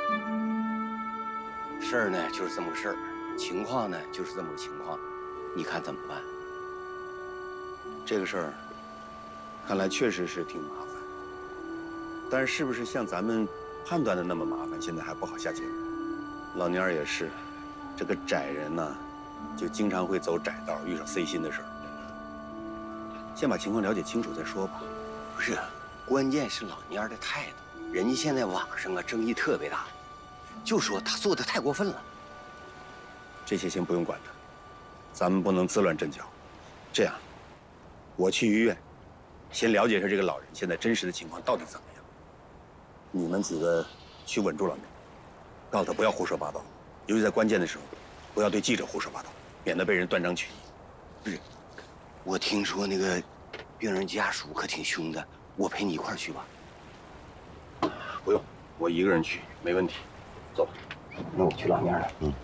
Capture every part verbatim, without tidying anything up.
事儿呢就是这么个事儿，情况呢就是这么个情况，你看怎么办？ 这个事儿，看来确实是挺麻烦，但是是不是像咱们判断的那么麻烦，现在还不好下结论。老蔫儿也是，这个窄人呢，就经常会走窄道，遇上塞心的事儿。先把情况了解清楚再说吧。 不是，关键是老蔫儿的态度。人家现在网上啊争议特别大，就说他做的太过分了。 这些先不用管他，咱们不能自乱阵脚。这样，我去医院，先了解一下这个老人现在真实的情况到底怎么样。你们几个去稳住老蔫，告诉他不要胡说八道，尤其在关键的时候，不要对记者胡说八道，免得被人断章取义。 不是，我听说那个病人家属可挺凶的，我陪你一块儿去吧。 不用，我一个人去没问题。走吧。 那我去老蔫了。 嗯。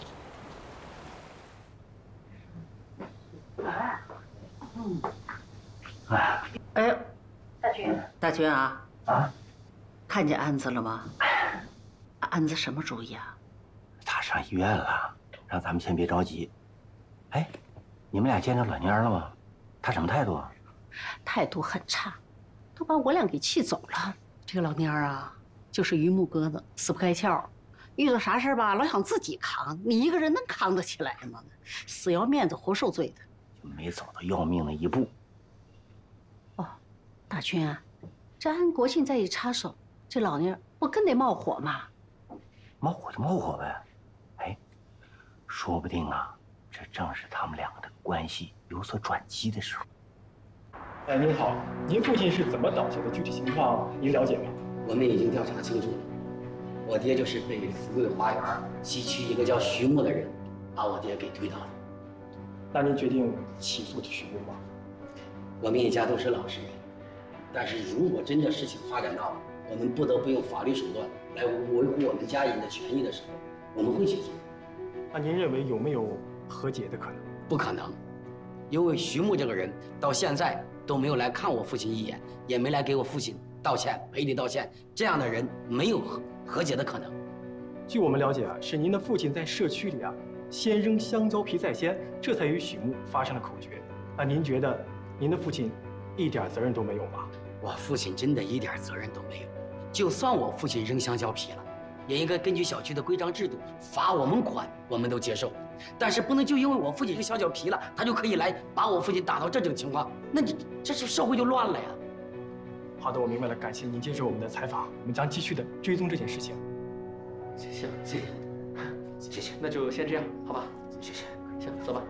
嗯。哎。哎呦，大军，大军啊！啊。看见安子了吗？安子什么主意啊？ 他上医院了，让咱们先别着急。哎，你们俩见着老蔫了吗？他什么态度啊？ 态度很差，都把我俩给气走了。这个老蔫啊，就是榆木疙瘩，死不开窍，遇到啥事吧，老想自己扛。你一个人能扛得起来吗？死要面子活受罪的， 就没走到要命的一步。 哦，大军啊，这安国庆再一插手，这老蔫不更得冒火吗？ 冒火就冒火呗。哎，说不定啊，这正是他们两个的关系有所转机的时候。 哎，您好，您父亲是怎么倒下的？具体情况您了解吗？ 我们已经调查清楚了，我爹就是被福贵花园西区一个叫徐木的人把我爹给推倒的。 那您决定起诉这徐木吗？ 我们一家都是老实人，但是如果真的事情发展到我们不得不用法律手段来维护我们家人的权益的时候，我们会起诉。 那您认为有没有和解的可能？ 不可能，因为徐木这个人到现在都没有来看我父亲一眼，也没来给我父亲道歉赔礼道歉，这样的人没有和和解的可能。 据我们了解啊，是您的父亲在社区里啊，先扔香蕉皮在先，这才与许木发生了口角。那您觉得您的父亲一点责任都没有吗？ 我父亲真的一点责任都没有。就算我父亲扔香蕉皮了，也应该根据小区的规章制度罚我们款，我们都接受。但是不能就因为我父亲扔香蕉皮了，他就可以来把我父亲打到这种情况，那你这是社会就乱了呀。 好的，我明白了，感谢您接受我们的采访，我们将继续的追踪这件事情。 行，谢谢，谢谢， 那就先这样，好吧？ 谢谢， 行，走吧。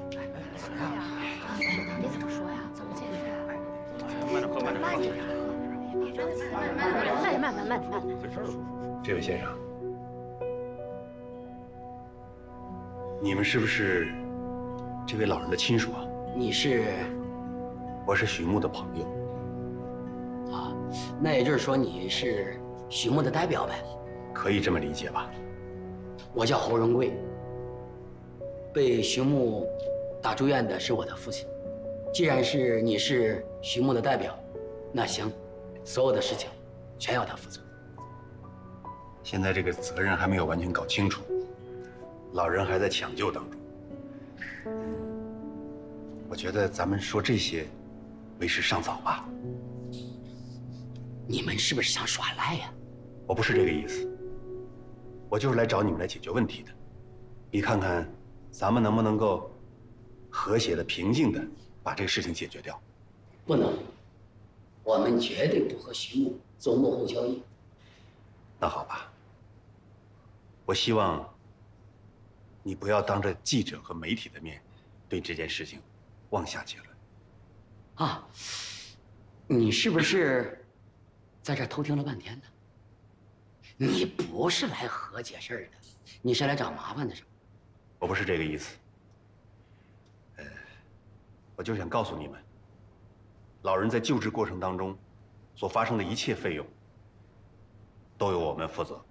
你怎么说呀？怎么解决？ 慢点喝，慢点喝。 慢点，慢慢，慢点，慢点。 这位先生，你们是不是这位老人的亲属啊？ 你是？ 我是许木的朋友。 啊，那也就是说你是许木的代表呗？ 可以这么理解吧？ 我叫侯荣贵，被许木打住院的是我的父亲。既然是你是许木的代表，那行，所有的事情全要他负责。 现在这个责任还没有完全搞清楚，老人还在抢救当中。我觉得咱们说这些，为时尚早吧。 你们是不是想耍赖呀？ 我不是这个意思，我就是来找你们来解决问题的。你看看，咱们能不能够和谐的、平静的把这个事情解决掉？ 不能，我们绝对不和徐木做幕后交易。 那好吧，我希望你不要当着记者和媒体的面对这件事情妄下结论。 啊，你是不是在这儿偷听了半天呢？你不是来和解事儿的，你是来找麻烦的是吧？ 我不是这个意思。呃，我就想告诉你们，老人在救治过程当中所发生的一切费用，都由我们负责。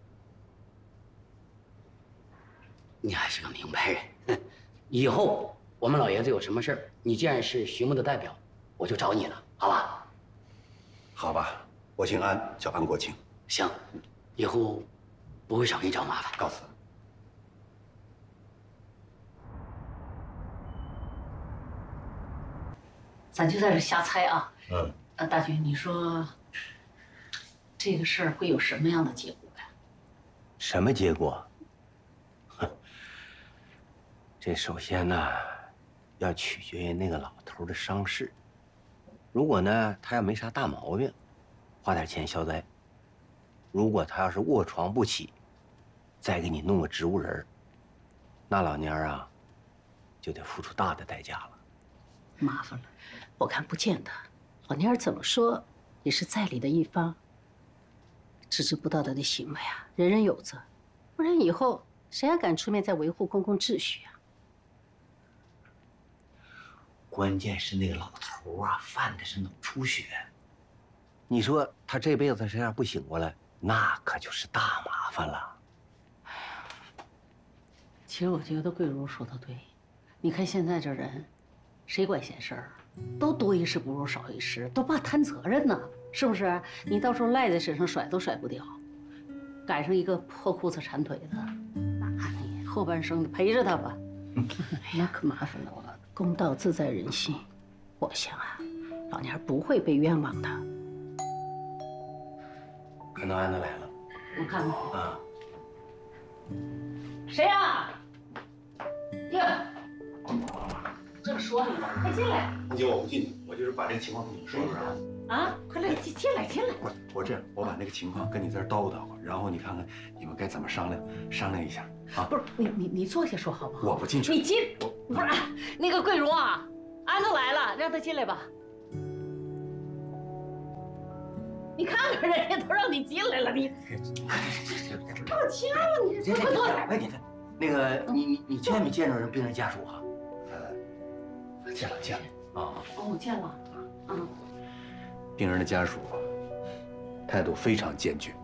你还是个明白人，以后我们老爷子有什么事儿，你既然是徐木的代表，我就找你了，好吧？ 好吧，我姓安，叫安国庆。 行，以后不会少给你找麻烦。 告辞。 咱就在这瞎猜啊。 嗯。 呃，大军，你说这个事儿会有什么样的结果呀？ 什么结果？哼，这首先呢，要取决于那个老头的伤势。如果呢，他要没啥大毛病，花点钱消灾；如果他要是卧床不起，再给你弄个植物人儿，那老娘儿啊，就得付出大的代价了。 麻烦了，我看不见得。老娘儿怎么说也是在理的一方，置之不道德的行为啊，人人有责，不然以后谁还敢出面再维护公共秩序啊？ 关键是那个老头啊，犯的是脑出血。你说他这辈子谁要不醒过来，那可就是大麻烦了。 其实我觉得桂如说的对，你看现在这人，谁管闲事儿？都多一事不如少一事，都怕摊责任呢，是不是？你到时候赖在身上甩都甩不掉，赶上一个破裤子缠腿的，那你后半生陪着他吧，那可麻烦了我。公道自在人心，我想啊，老娘不会被冤枉的。 看到安娜来了， 我看看啊， 谁呀？呀，正说呢，快进来。 红姐，我不进去，我就是把这个情况跟你们说说啊。 啊，快来进进来进来。 不是，我这样，我把那个情况跟你在这叨叨叨，然后你看看你们该怎么商量，商量一下啊。 不是你你你坐下说好不好？ 我不进去。 你进，不是那个桂如啊，安娜来了，让她进来吧。你看看人家都让你进来了，你干嘛掐了你？快快坐下。 哎，你看，那个你你你见没见着人病人家属啊？ 呃，见了见了啊。 哦，我见了。嗯。 病人的家属态度非常坚决，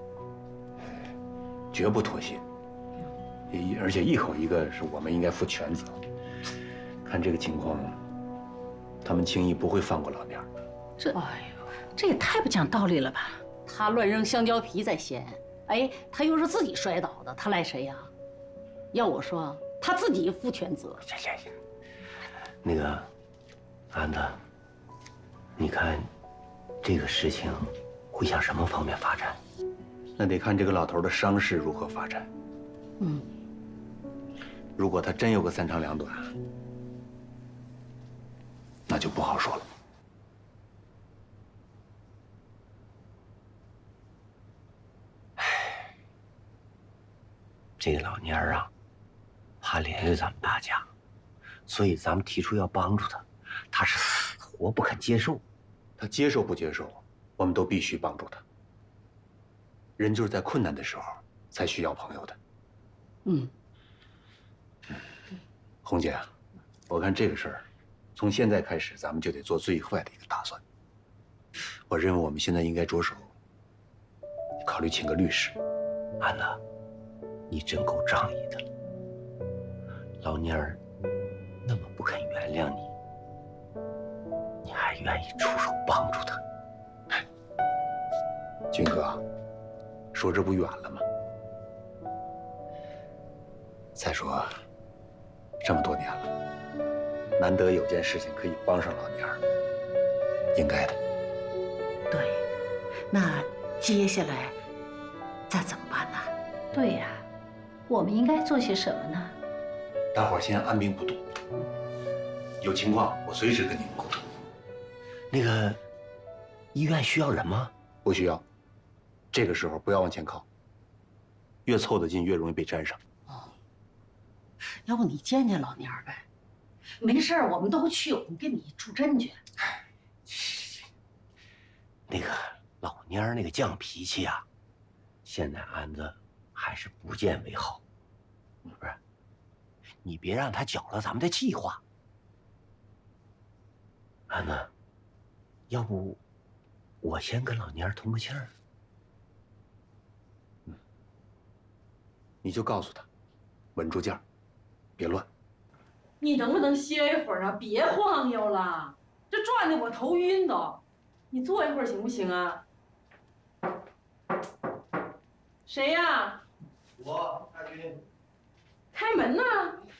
绝不妥协，一而且一口一个是我们应该负全责。看这个情况，他们轻易不会放过老娘。 这，哎呦，这也太不讲道理了吧！他乱扔香蕉皮在先，哎，他又是自己摔倒的，他赖谁呀？要我说，他自己负全责。 行行行，那个安子，你看。这个事情会向什么方面发展？ 那得看这个老头的伤势如何发展。 嗯， 如果他真有个三长两短，那就不好说了。 唉，这个老蔫儿啊，怕连累咱们大家，所以咱们提出要帮助他，他是死活不肯接受。 他接受不接受，我们都必须帮助他。人就是在困难的时候才需要朋友的。 嗯， 红姐，我看这个事儿，从现在开始，咱们就得做最坏的一个打算。我认为我们现在应该着手考虑请个律师。 安娜，你真够仗义的了。老蔫儿那么不肯原谅你。你还愿意出手帮助他， 军哥，说这不远了吗？再说，这么多年了，难得有件事情可以帮上老娘儿，应该的。 对，那接下来再怎么办呢？对呀，我们应该做些什么呢？ 大伙儿先按兵不动，有情况我随时跟你们沟通。 那个医院需要人吗？ 不需要，这个时候不要往前靠，越凑得近越容易被粘上。 哦，要不你见见老蔫儿呗？没事儿，我们都去，我们给你助阵去。 那个老蔫儿那个犟脾气啊，现在安子还是不见为好。不是，你别让他搅了咱们的计划。安子。要不，我先跟老蔫儿通个气儿。 嗯，你就告诉他，稳住劲儿，别乱。 你能不能歇一会儿啊？别晃悠了，这转的我头晕都。你坐一会儿行不行啊？谁呀？ 我大军。 开门呐！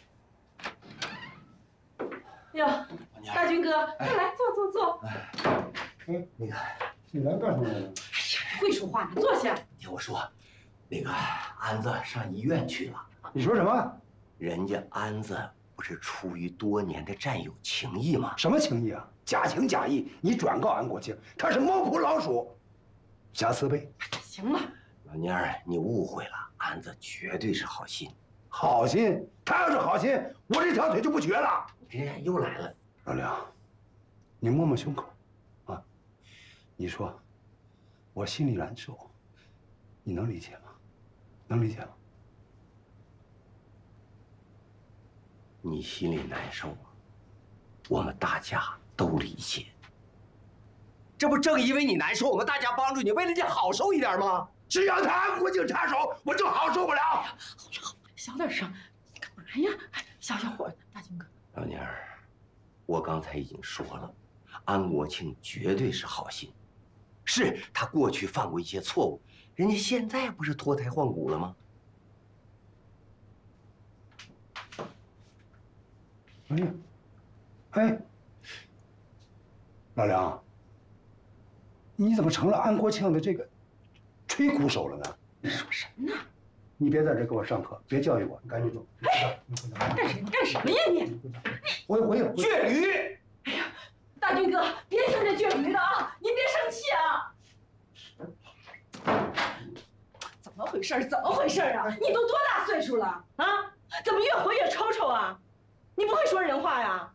哟，大军哥，快来坐坐坐。 哎， 那个， 你来干什么来了？ 哎呀，会说话呢，坐下。 听我说，那个安子上医院去了。 你说什么？ 人家安子不是出于多年的战友情谊吗？ 什么情谊啊？假情假意！你转告安国庆，他是猫扑老鼠，瑕疵呗。 行了， 老蔫儿，你误会了，安子绝对是好心。 好心，他要是好心，我这条腿就不瘸了。 哎，又来了。 老梁，你摸摸胸口，啊，你说，我心里难受，你能理解吗？能理解吗？ 你心里难受，我们大家都理解。这不正因为你难受，我们大家帮助你，为了你好受一点吗？ 只要他安国庆插手，我就好受不了。 好了好了，小点声，你干嘛呀？哎，小小伙子，大军哥。 老蔫儿，我刚才已经说了，安国庆绝对是好心，是他过去犯过一些错误，人家现在不是脱胎换骨了吗？ 哎呀，哎，老梁，你怎么成了安国庆的这个吹鼓手了呢？ 你说什么呢？ 你别在这给我上课，别教育我，你赶紧走。 哎，干什么干什么呀你？ 回回去。 倔驴！ 哎呀，大军哥，别听这倔驴的啊！你别生气啊！怎么回事？怎么回事啊？你都多大岁数了啊？怎么越活越抽抽啊？你不会说人话呀？